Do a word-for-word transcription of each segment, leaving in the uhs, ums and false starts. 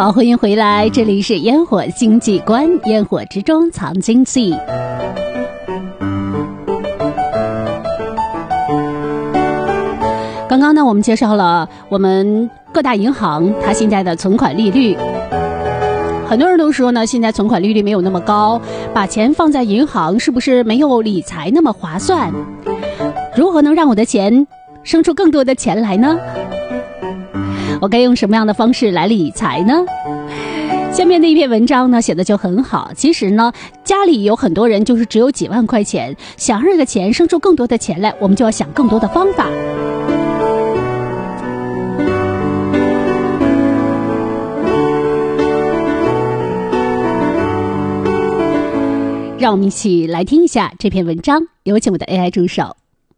好，欢迎回来，这里是烟火经济观，烟火之中藏经济。刚刚呢，我们介绍了我们各大银行它现在的存款利率。很多人都说呢，现在存款利率没有那么高，把钱放在银行是不是没有理财那么划算？如何能让我的钱生出更多的钱来呢？我该用什么样的方式来理财呢？下面的一篇文章呢写的就很好。其实呢，家里有很多人就是只有几万块钱，想让这个钱生出更多的钱来，我们就要想更多的方法。让我们一起来听一下这篇文章，有请我的 A I 助手。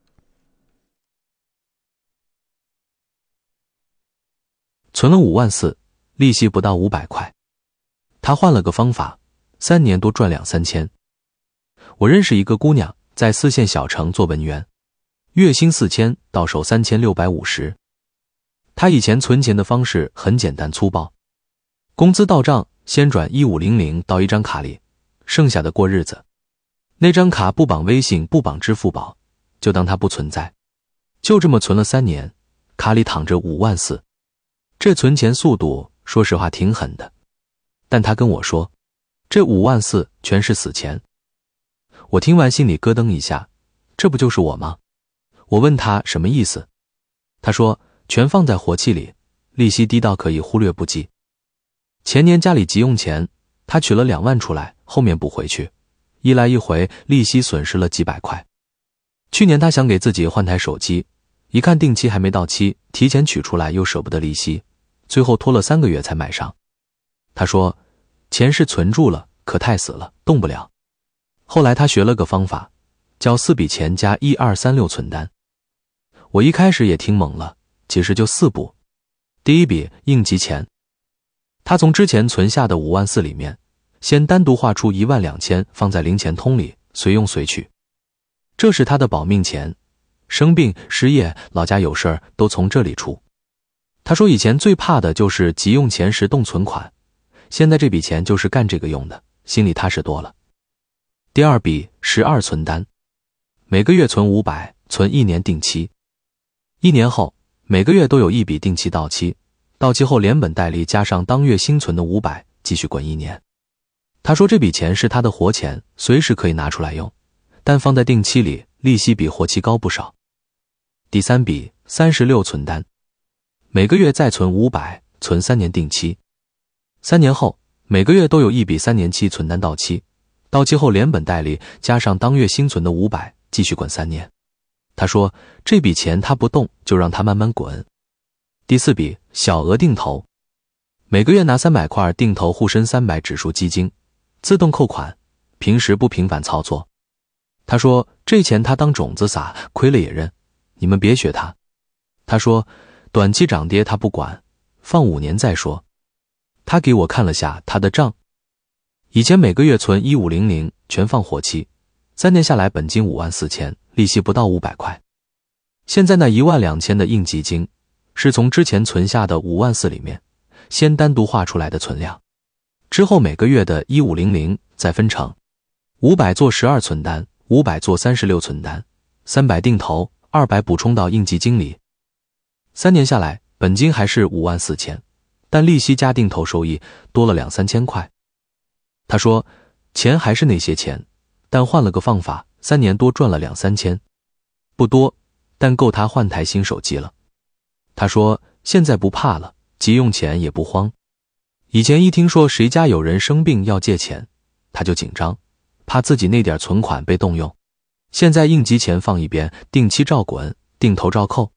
存了五万四，利息不到五百块。他换了个方法，三年多赚两三千。我认识一个姑娘，在四线小城做文员，月薪四千，到手三千六百五十。她以前存钱的方式很简单粗暴，工资到账先转一五零零到一张卡里，剩下的过日子。那张卡不绑微信，不绑支付宝，就当它不存在。就这么存了三年，卡里躺着五万四。这存钱速度说实话挺狠的，但他跟我说，这五万四全是死钱。我听完心里咯噔一下，这不就是我吗？我问他什么意思，他说全放在活期里，利息低到可以忽略不计。前年家里急用钱，他取了两万出来，后面补回去，一来一回利息损失了几百块。去年他想给自己换台手机，一看定期还没到期，提前取出来又舍不得利息，最后拖了三个月才买上。他说钱是存住了，可太死了，动不了。后来他学了个方法，叫四笔钱加一二三六存单。我一开始也听懵了，其实就四步。第一笔应急钱，他从之前存下的五万四里面，先单独划出一万两千放在零钱通里，随用随取。这是他的保命钱，生病、失业、老家有事儿都从这里出。他说以前最怕的就是急用钱时动存款，现在这笔钱就是干这个用的，心里踏实多了。第二笔十二存单，每个月存五百，存一年定期。一年后每个月都有一笔定期到期，到期后连本带利加上当月新存的五百，继续滚一年。他说这笔钱是他的活钱，随时可以拿出来用，但放在定期里，利息比活期高不少。第三笔三十六存单，每个月再存五百，存三年定期。三年后每个月都有一笔三年期存单到期，到期后连本带利加上当月新存的五百，继续滚三年。他说这笔钱他不动，就让他慢慢滚。第四笔小额定投，每个月拿三百块定投沪深三百指数基金，自动扣款，平时不频繁操作。他说这钱他当种子撒，亏了也认，你们别学他。他说短期涨跌他不管，放五年再说。他给我看了下他的账，以前每个月存一五零零，全放活期，三年下来本金五万四千，利息不到五百块。现在那一万两千的应急金，是从之前存下的五万四里面先单独划出来的存量，之后每个月的一五零零再分成五百做十二存单，五百做三十六存单，三百定投，二百补充到应急金里。三年下来本金还是五万四千，但利息加定投收益多了两三千块。他说钱还是那些钱，但换了个方法，三年多赚了两三千，不多，但够他换台新手机了。他说现在不怕了，急用钱也不慌。以前一听说谁家有人生病要借钱，他就紧张，怕自己那点存款被动用。现在应急钱放一边，定期照滚，定投照扣，